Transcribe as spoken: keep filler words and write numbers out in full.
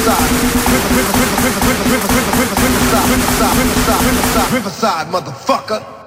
Riverside, Riverside, Riverside, Riverside, Riverside, Riverside, Riverside, Riverside, Riverside, motherfucker.